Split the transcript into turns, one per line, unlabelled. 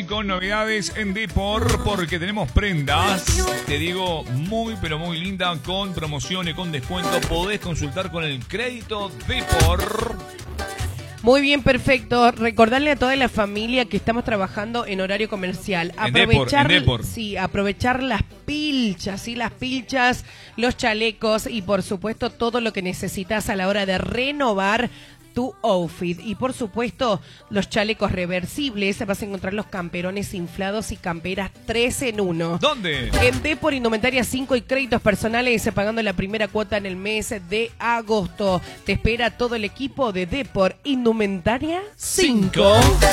y con novedades en Depor, porque tenemos prendas, te digo, muy pero muy linda, con promociones, con descuento. Podés consultar con el crédito Depor.
Muy bien, perfecto. Recordarle a toda la familia que estamos trabajando en horario comercial. Aprovechar,
en Depor.
Sí, aprovechar las pilchas, ¿sí? Las pilchas, los chalecos y por supuesto todo lo que necesitas a la hora de renovar tu outfit. Y por supuesto, los chalecos reversibles. Vas a encontrar los camperones inflados y camperas 3 en 1.
¿Dónde?
En Depor Indumentaria 5 y créditos personales, pagando la primera cuota en el mes de agosto. Te espera todo el equipo de Depor Indumentaria 5.